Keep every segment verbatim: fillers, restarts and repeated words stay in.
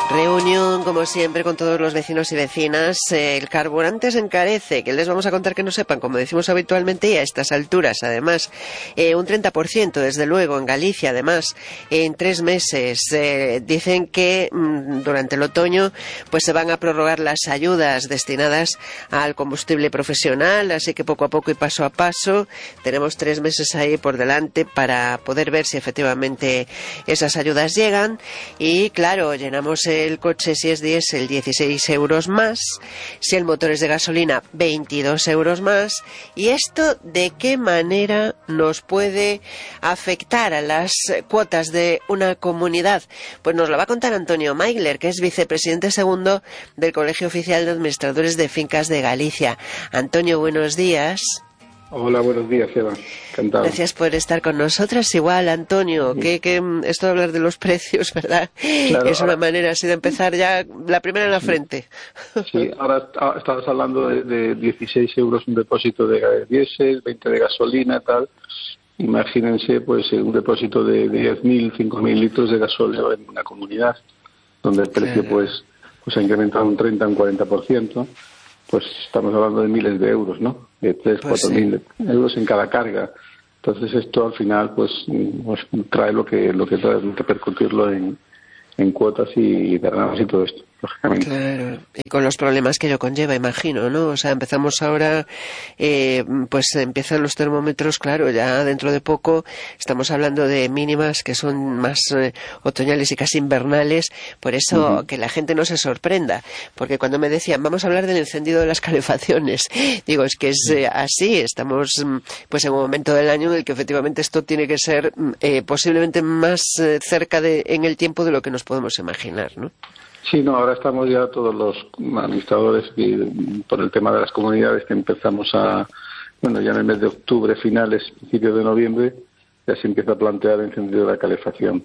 Reunión, como siempre, con todos los vecinos y vecinas. El carburante se encarece, que les vamos a contar que no sepan, como decimos habitualmente, y a estas alturas, además, eh, un treinta por ciento, desde luego, en Galicia, además, en tres meses. Eh, dicen que mmm, durante el otoño pues se van a prorrogar las ayudas destinadas al combustible profesional, así que poco a poco y paso a paso, tenemos tres meses ahí por delante para poder ver si efectivamente esas ayudas llegan. Y, claro, llenamos el el coche, si es diésel, dieciséis euros más, si el motor es de gasolina, veintidós euros más. ¿Y esto de qué manera nos puede afectar a las cuotas de una comunidad? Pues nos lo va a contar Antonio Maigler, que es vicepresidente segundo del Colegio Oficial de Administradores de Fincas de Galicia. Antonio, buenos días. Hola, buenos días, Eva. Encantado. Gracias por estar con nosotras. Igual, Antonio, sí. que, que esto de hablar de los precios, ¿verdad? Claro, es una ahora, manera así de empezar ya la primera en la frente. Sí, ahora estabas hablando de, de dieciséis euros un depósito de diésel, veinte de gasolina, tal. Imagínense, pues, un depósito de diez mil, cinco mil litros de gasóleo en una comunidad, donde el precio, claro, pues, pues ha incrementado un treinta, un cuarenta por ciento. Pues estamos hablando de miles de euros, ¿no? De tres, pues cuatro sí. mil euros en cada carga. Entonces esto al final pues, pues trae lo que lo que trae, repercutirlo en, en cuotas y derramas y todo esto, lógicamente. Claro, y con los problemas que ello conlleva, imagino, ¿no? O sea, empezamos ahora, eh, pues empiezan los termómetros, claro, ya dentro de poco estamos hablando de mínimas que son más eh, otoñales y casi invernales, por eso uh-huh. que la gente no se sorprenda, porque cuando me decían, vamos a hablar del encendido de las calefacciones, digo, es que es eh, así, estamos pues en un momento del año en el que efectivamente esto tiene que ser eh, posiblemente más eh, cerca de en el tiempo de lo que nos podemos imaginar, ¿no? Sí, no, ahora estamos ya todos los administradores y por el tema de las comunidades que empezamos a, bueno, ya en el mes de octubre, finales, principios de noviembre, ya se empieza a plantear el encendido de la calefacción.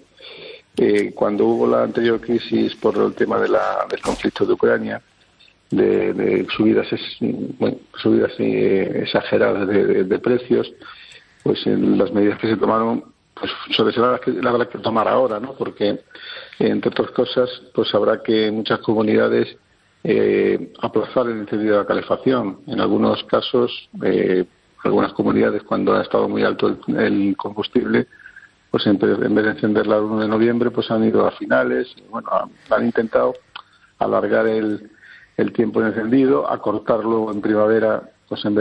Eh, cuando hubo la anterior crisis por el tema de la, del conflicto de Ucrania, de, de subidas, es, bueno, subidas eh, exageradas de, de, de precios, pues en las medidas que se tomaron, pues sobre todo las que la habrá que tomar ahora, ¿no? Porque entre otras cosas, pues habrá que en muchas comunidades eh, aplazar el encendido de la calefacción. En algunos casos, eh, algunas comunidades cuando ha estado muy alto el, el combustible, pues en vez, en vez de encenderla el uno de noviembre, pues han ido a finales. Bueno, han intentado alargar el, el tiempo de encendido, acortarlo en primavera, pues en vez